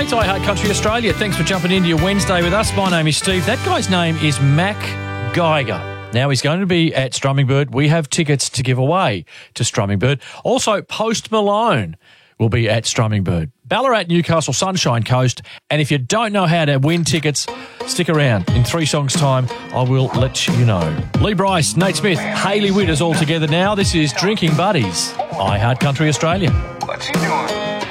mate. I Heart Country Australia. Thanks for jumping into your Wednesday with us. My name is Steve. That guy's name is Mac Geiger. Now he's going to be at Strumming Bird. We have tickets to give away to Strumming Bird. Also, Post Malone will be at Strumming Bird. Ballarat, Newcastle, Sunshine Coast. And if you don't know how to win tickets, stick around. In 3 songs' time, I will let you know. Lee Bryce, Nate Smith, Hayley Witters all together now. This is Drinking Buddies. I Heart Country Australia. What you doing?